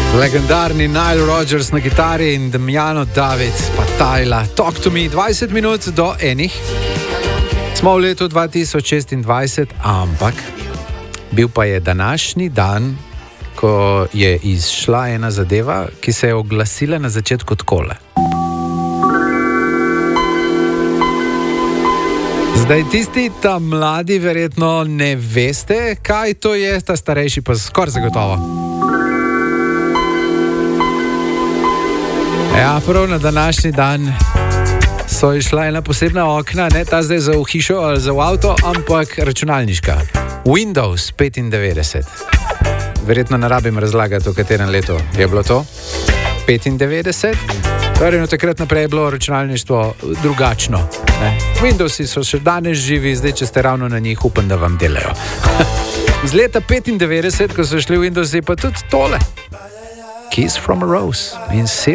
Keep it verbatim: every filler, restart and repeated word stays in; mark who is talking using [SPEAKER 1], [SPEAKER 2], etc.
[SPEAKER 1] Legendarni Nile Rodgers na kitari in Damiano David pa Tyla. Talk to me, dvajset minut do enih. Smo v letu dva tisoč šestindvajset, ampak bil pa je današnji dan, ko je izšla ena zadeva, ki se je oglasila na začetku takole. Zdaj tisti ta mladi verjetno ne veste, kaj to je, ta starejši pa skoraj zagotovo. Ja, prav na današnji dan so išla ena posebna okna, ne ta zdaj za v hišo ali za v avto, ampak računalniška. Windows petindevetdeset. Verjetno ne rabim razlagati, v katerem letu je bilo to. petindevetdeset. Torej, no, takrat naprej je bilo računalništvo drugačno. Ne? Windowsi so še danes živi, zdaj, če ste ravno na njih, upam, da vam delajo. Iz leta petindevetdeset, ko so šli Windowsi, pa tudi tole. Kiss from a Rose in Seal.